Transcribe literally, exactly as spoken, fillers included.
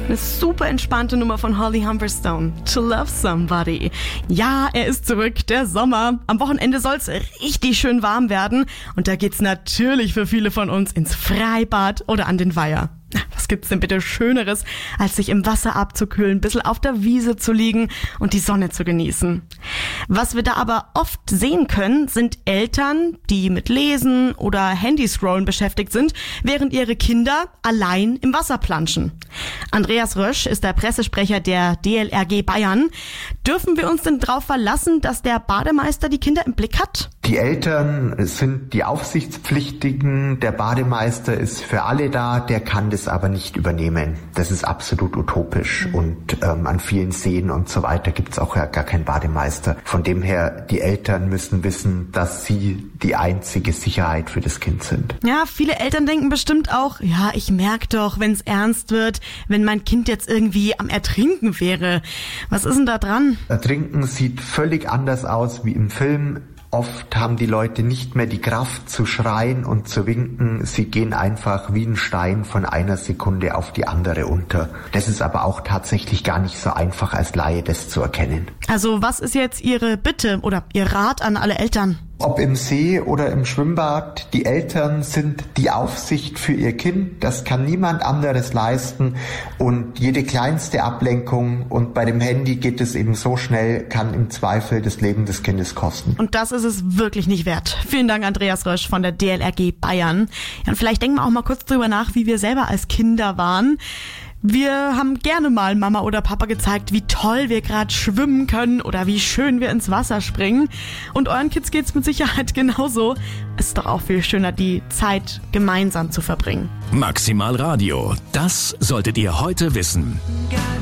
Eine super entspannte Nummer von Holly Humberstone. To Love Somebody. Ja, er ist zurück, der Sommer. Am Wochenende soll's richtig schön warm werden. Und da geht's natürlich für viele von uns ins Freibad oder an den Weiher. Was gibt's denn bitte Schöneres, als sich im Wasser abzukühlen, ein bisschen auf der Wiese zu liegen und die Sonne zu genießen. Was wir da aber oft sehen können, sind Eltern, die mit Lesen oder Handyscrollen beschäftigt sind, während ihre Kinder allein im Wasser planschen. Andreas Rösch ist der Pressesprecher der D L R G Bayern. Dürfen wir uns denn darauf verlassen, dass der Bademeister die Kinder im Blick hat? Die Eltern sind die Aufsichtspflichtigen, der Bademeister ist für alle da, der kann das aber nicht übernehmen. Das ist absolut utopisch mhm. und ähm, an vielen Seen und so weiter gibt es auch ja gar keinen Bademeister. Von dem her, die Eltern müssen wissen, dass sie die einzige Sicherheit für das Kind sind. Ja, viele Eltern denken bestimmt auch, ja, ich merke doch, wenn es ernst wird, wenn mein Kind jetzt irgendwie am Ertrinken wäre. Was ist denn da dran? Ertrinken sieht völlig anders aus wie im Film. Oft haben die Leute nicht mehr die Kraft zu schreien und zu winken. Sie gehen einfach wie ein Stein von einer Sekunde auf die andere unter. Das ist aber auch tatsächlich gar nicht so einfach als Laie, das zu erkennen. Also was ist jetzt Ihre Bitte oder Ihr Rat an alle Eltern? Ob im See oder im Schwimmbad, die Eltern sind die Aufsicht für ihr Kind. Das kann niemand anderes leisten. Und jede kleinste Ablenkung, und bei dem Handy geht es eben so schnell, kann im Zweifel das Leben des Kindes kosten. Und das ist es wirklich nicht wert. Vielen Dank, Andreas Rösch von der D L R G Bayern. Ja, und vielleicht denken wir auch mal kurz drüber nach, wie wir selber als Kinder waren. Wir haben gerne mal Mama oder Papa gezeigt, wie toll wir gerade schwimmen können oder wie schön wir ins Wasser springen. Und euren Kids geht's mit Sicherheit genauso. Es ist doch auch viel schöner, die Zeit gemeinsam zu verbringen. Maximal Radio, das solltet ihr heute wissen.